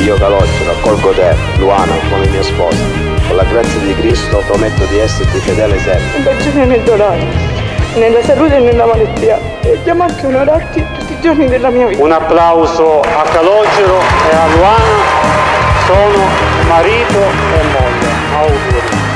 Io Calogero accolgo te, Luana, come mia sposa. Con la grazia di Cristo prometto di esserti fedele sempre. In pace nel dolore, nella salute e nella malattia. E chiamo anche onorarti tutti i giorni della mia vita. Un applauso a Calogero e a Luana. Sono marito e moglie. Auguri.